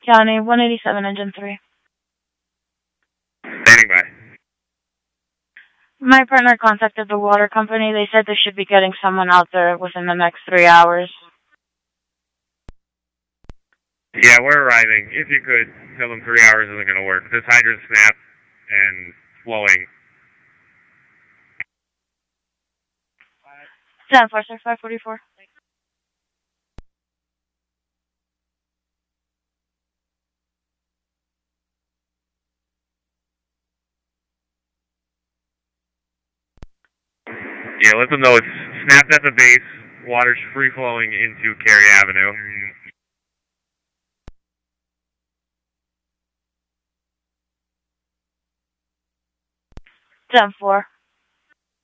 County, 187, engine 3. Standing by. My partner contacted the water company. They said they should be getting someone out there within the next 3 hours. Yeah, we're arriving. If you could, tell them 3 hours isn't going to work. This hydrant snapped and flowing. 10-4, sir, 544. Yeah, let them know it's snapped at the base. Water's free flowing into Cary Avenue. 10-4.